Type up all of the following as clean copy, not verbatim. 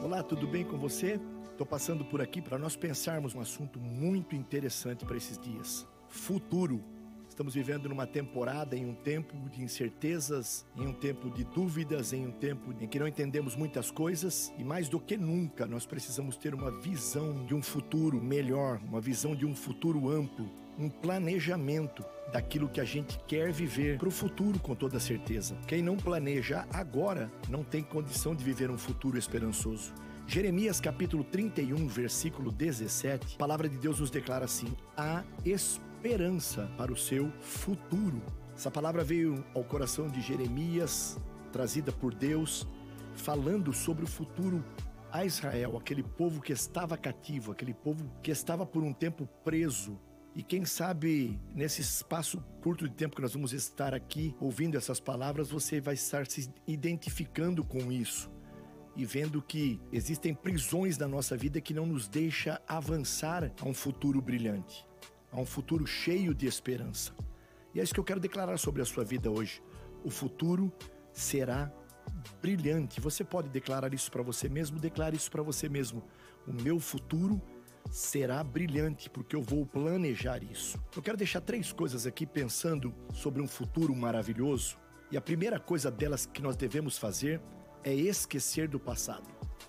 Olá, tudo bem com você? Estou passando por aqui para nós pensarmos um assunto muito interessante para esses dias. Futuro. Estamos vivendo numa temporada, em um tempo de incertezas, em um tempo de dúvidas, em um tempo em que não entendemos muitas coisas e mais do que nunca nós precisamos ter uma visão de um futuro melhor, uma visão de um futuro amplo, um planejamento daquilo que a gente quer viver para o futuro com toda certeza. Quem não planeja agora não tem condição de viver um futuro esperançoso. Jeremias capítulo 31, versículo 17, a palavra de Deus nos declara assim: há esperança para o seu futuro. Essa palavra veio ao coração de Jeremias, trazida por Deus, falando sobre o futuro a Israel, aquele povo que estava cativo, aquele povo que estava por um tempo preso. E quem sabe, nesse espaço curto de tempo que nós vamos estar aqui ouvindo essas palavras, você vai estar se identificando com isso e vendo que existem prisões na nossa vida que não nos deixa avançar a um futuro brilhante, a um futuro cheio de esperança. E é isso que eu quero declarar sobre a sua vida hoje. O futuro será brilhante. Você pode declarar isso para você mesmo? Declare isso para você mesmo. O meu futuro será brilhante, porque eu vou planejar isso. Eu quero deixar 3 coisas aqui pensando sobre um futuro maravilhoso. E a primeira coisa delas que nós devemos fazer é esquecer do passado.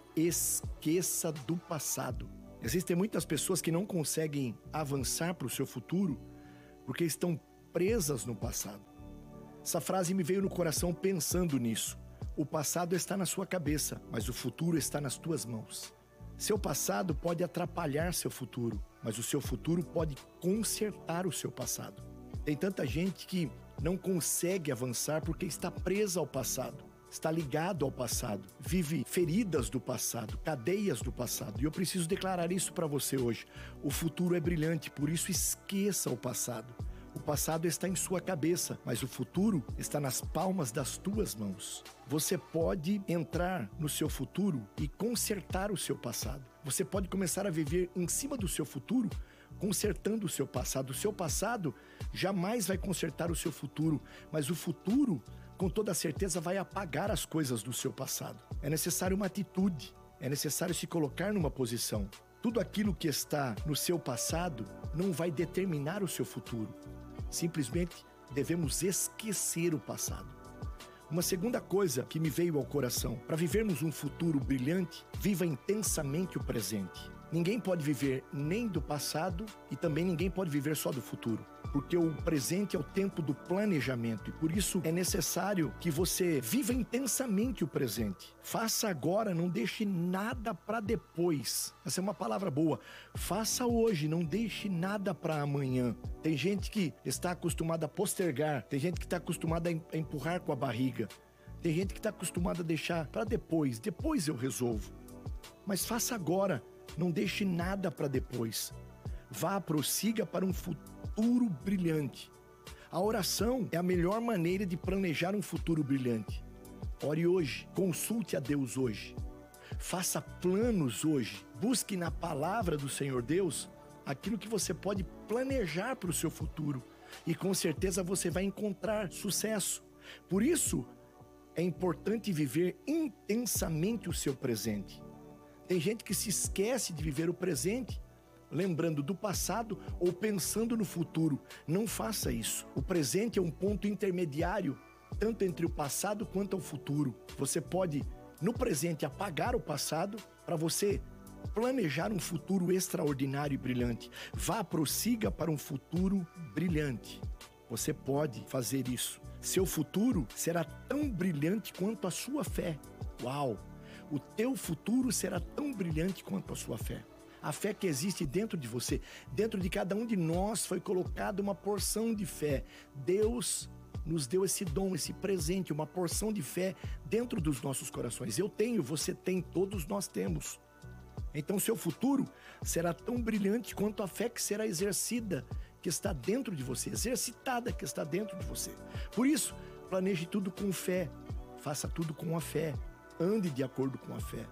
Esqueça do passado. Existem muitas pessoas que não conseguem avançar para o seu futuro porque estão presas no passado. Essa frase me veio no coração pensando nisso. O passado está na sua cabeça, mas o futuro está nas tuas mãos. Seu passado pode atrapalhar seu futuro, mas o seu futuro pode consertar o seu passado. Tem tanta gente que não consegue avançar porque está presa ao passado, está ligado ao passado, vive feridas do passado, cadeias do passado. E eu preciso declarar isso para você hoje. O futuro é brilhante, por isso esqueça o passado. O passado está em sua cabeça, mas o futuro está nas palmas das tuas mãos. Você pode entrar no seu futuro e consertar o seu passado. Você pode começar a viver em cima do seu futuro, consertando o seu passado. O seu passado jamais vai consertar o seu futuro, mas o futuro, com toda certeza, vai apagar as coisas do seu passado. É necessário uma atitude, é necessário se colocar numa posição. Tudo aquilo que está no seu passado não vai determinar o seu futuro. Simplesmente devemos esquecer o passado. Uma segunda coisa que me veio ao coração: para vivermos um futuro brilhante, viva intensamente o presente. Ninguém pode viver nem do passado e também ninguém pode viver só do futuro, porque o presente é o tempo do planejamento e por isso é necessário que você viva intensamente o presente. Faça agora, não deixe nada para depois. Essa é uma palavra boa. Faça hoje, não deixe nada para amanhã. Tem gente que está acostumada a postergar, tem gente que está acostumada a empurrar com a barriga, tem gente que está acostumada a deixar para depois eu resolvo. Mas faça agora, não deixe nada para depois. Vá, prossiga para um futuro brilhante. A oração é a melhor maneira de planejar um futuro brilhante. Ore hoje, consulte a Deus hoje. Faça planos hoje. Busque na palavra do Senhor Deus aquilo que você pode planejar para o seu futuro. E com certeza você vai encontrar sucesso. Por isso, é importante viver intensamente o seu presente. Tem gente que se esquece de viver o presente, lembrando do passado ou pensando no futuro. Não faça isso. O presente é um ponto intermediário, tanto entre o passado quanto ao futuro. Você pode, no presente, apagar o passado para você planejar um futuro extraordinário e brilhante. Vá, prossiga para um futuro brilhante. Você pode fazer isso. Seu futuro será tão brilhante quanto a sua fé. Uau! O teu futuro será tão brilhante quanto a sua fé. A fé que existe dentro de você, dentro de cada um de nós foi colocada uma porção de fé. Deus nos deu esse dom, esse presente, uma porção de fé dentro dos nossos corações. Eu tenho, você tem, todos nós temos. Então seu futuro será tão brilhante quanto a fé que será exercida, que está dentro de você, exercitada que está dentro de você. Por isso, planeje tudo com fé, faça tudo com a fé. Ande de acordo com a fé.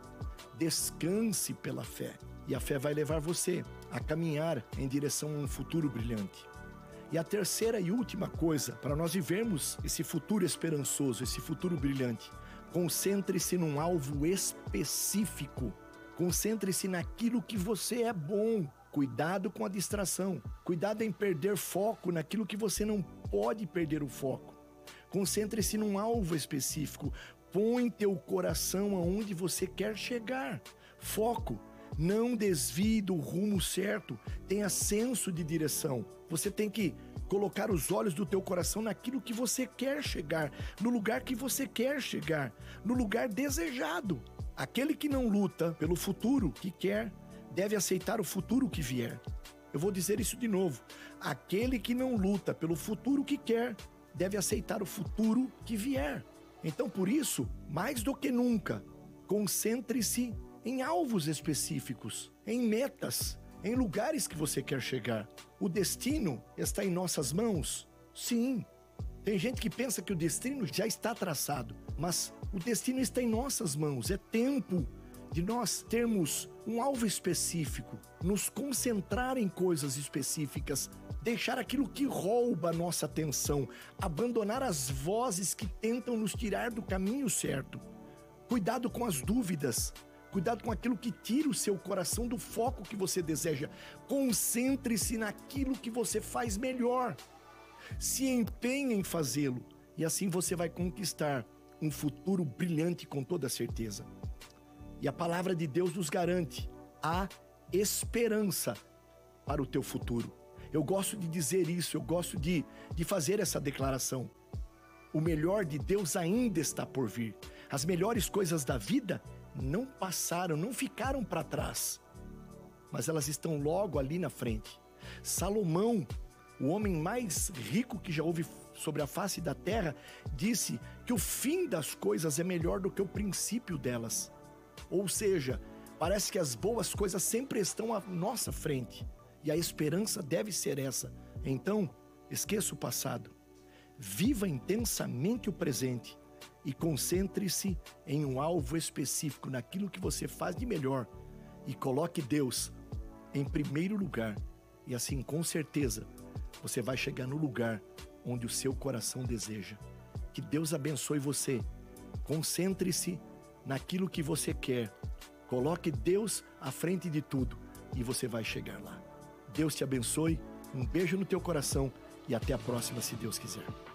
Descanse pela fé. E a fé vai levar você a caminhar em direção a um futuro brilhante. E a terceira e última coisa, para nós vivermos esse futuro esperançoso, esse futuro brilhante, Concentre-se num alvo específico. Concentre-se naquilo que você é bom. Cuidado com a distração. Cuidado em perder foco naquilo que você não pode perder o foco. Concentre-se num alvo específico. Põe teu coração aonde você quer chegar. Foco. Não desvie do rumo certo. Tenha senso de direção. Você tem que colocar os olhos do teu coração naquilo que você quer chegar, no lugar que você quer chegar, no lugar desejado. Aquele que não luta pelo futuro que quer, deve aceitar o futuro que vier. Eu vou dizer isso de novo. Aquele que não luta pelo futuro que quer, deve aceitar o futuro que vier. Então, por isso, mais do que nunca, concentre-se em alvos específicos, em metas, em lugares que você quer chegar. O destino está em nossas mãos? Sim. Tem gente que pensa que o destino já está traçado, mas o destino está em nossas mãos. É tempo de nós termos um alvo específico, nos concentrar em coisas específicas, deixar aquilo que rouba a nossa atenção, abandonar as vozes que tentam nos tirar do caminho certo. Cuidado com as dúvidas. Cuidado com aquilo que tira o seu coração do foco que você deseja. Concentre-se naquilo que você faz melhor. Se empenhe em fazê-lo e assim você vai conquistar um futuro brilhante com toda certeza. E a palavra de Deus nos garante a esperança para o teu futuro. Eu gosto de dizer isso, eu gosto de fazer essa declaração. O melhor de Deus ainda está por vir. As melhores coisas da vida não passaram, não ficaram para trás, mas elas estão logo ali na frente. Salomão, o homem mais rico que já houve sobre a face da terra, disse que o fim das coisas é melhor do que o princípio delas. Ou seja, parece que as boas coisas sempre estão à nossa frente, e a esperança deve ser essa. Então, esqueça o passado, viva intensamente o presente e concentre-se em um alvo específico, naquilo que você faz de melhor, e coloque Deus em primeiro lugar, e assim, com certeza, você vai chegar no lugar onde o seu coração deseja. Que Deus abençoe você. Concentre-se naquilo que você quer. Coloque Deus à frente de tudo e você vai chegar lá. Deus te abençoe. Um beijo no teu coração e até a próxima, se Deus quiser.